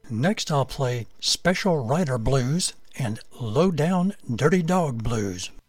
Next I'll play Special Rider Blues and Low Down Dirty Dog Blues.